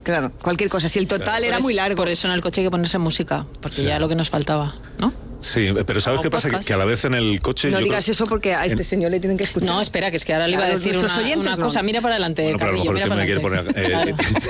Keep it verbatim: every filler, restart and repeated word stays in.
Claro, cualquier cosa. Si el total claro. era por muy eso, largo. Por eso en el coche hay que ponerse música, porque sí. ya lo que nos faltaba, ¿no? Sí, pero ¿sabes o qué pasa? Que, que a la vez en el coche... No yo digas creo... eso porque a este en... señor le tienen que escuchar. No, espera, que es que ahora le iba a decir una, oyentes, una no. cosa. Mira para adelante, bueno, pero a lo mejor Carrillo, es que me quiere poner... Eh, claro.